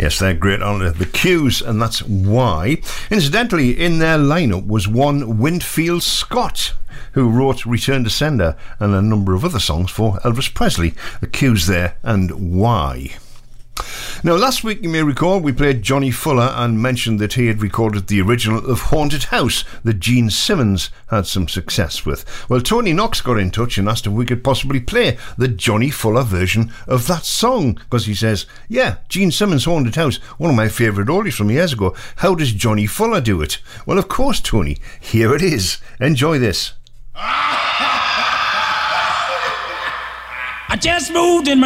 Yes, they're great, aren't they? The Q's, and that's why. Incidentally, in their lineup was one Winfield Scott, who wrote Return to Sender and a number of other songs for Elvis Presley. The Q's there, and why. Now, last week, you may recall, we played Johnny Fuller and mentioned that he had recorded the original of Haunted House that Gene Simmons had some success with. Well, Tony Knox got in touch and asked if we could possibly play the Johnny Fuller version of that song, because he says, yeah, Gene Simmons' Haunted House, one of my favourite oldies from years ago. How does Johnny Fuller do it? Well, of course, Tony, here it is. Enjoy this. I just moved in my